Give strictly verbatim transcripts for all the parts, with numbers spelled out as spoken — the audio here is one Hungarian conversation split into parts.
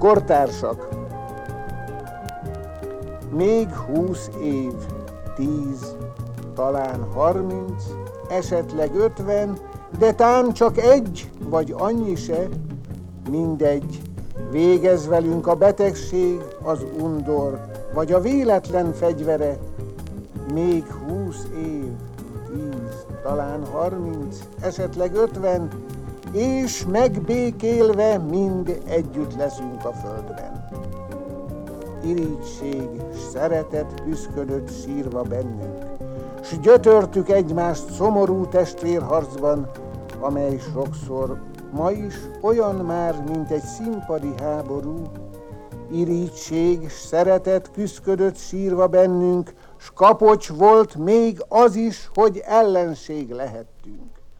kortársak! Még húsz év, tíz, talán harminc, esetleg ötven, de tán csak egy, vagy annyi se, mindegy, végez velünk a betegség, az undor, vagy a véletlen fegyvere. Még húsz év, tíz, talán harminc, esetleg ötven, és megbékélve mind együtt leszünk a földben. Irigység, s szeretet küszködött sírva bennünk, s gyötörtük egymást szomorú testvérharcban, amely sokszor ma is olyan már, mint egy színpadi háború. Irigység, s szeretet küszködött sírva bennünk, s kapocs volt még az is, hogy ellenség lehettünk.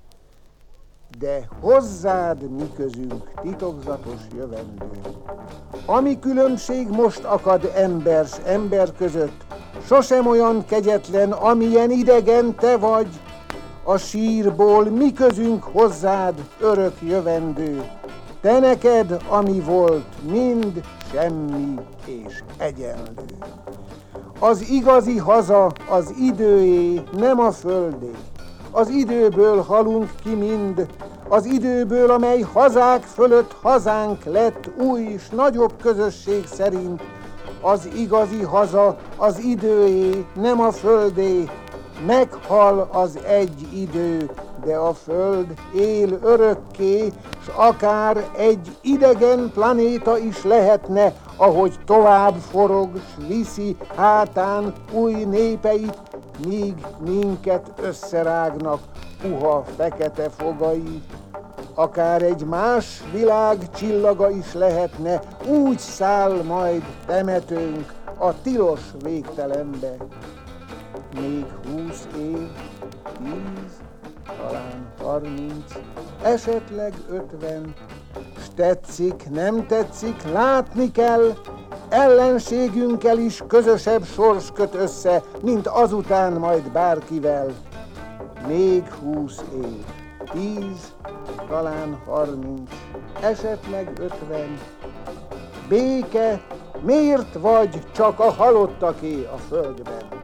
De hozzád mi közünk, titokzatos jövendő. Ami különbség most akad ember s ember között, sosem olyan kegyetlen, amilyen idegen te vagy. A sírból mi közünk hozzád, örök jövendő. Te neked, ami volt, mind semmi és egyenlő. Az igazi haza az időé, nem a földé. Az időből halunk ki mind, az időből, amely hazák fölött hazánk lett új s nagyobb közösség szerint. Az igazi haza az időé, nem a földé. Meghal az egy idő, de a föld él örökké, s akár egy idegen planéta is lehetne, ahogy tovább forog, s viszi hátán új népeit, míg minket összerágnak puha fekete fogai. Akár egy más világ csillaga is lehetne, úgy száll majd temetőnk a tilos végtelenbe. Még húsz év, tíz, talán harminc, esetleg ötven, s tetszik, nem tetszik, látni kell, ellenségünkkel is közösebb sors köt össze, mint azután majd bárkivel. Még húsz év, tíz, talán harminc, esetleg ötven, béke, miért vagy csak a halottaké a földben?